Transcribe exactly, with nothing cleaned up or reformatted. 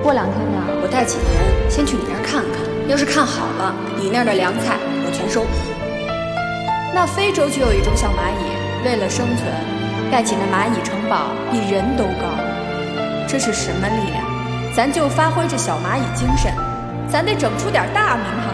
过两天呢？ 我带几人先去你那儿看看，要是看好了，你那儿的粮菜我全收。 那非洲就有一种小蚂蚁，为了生存，盖起那蚂蚁城堡比人都高。这是什么力量？咱就发挥这小蚂蚁精神，咱得整出点大名堂。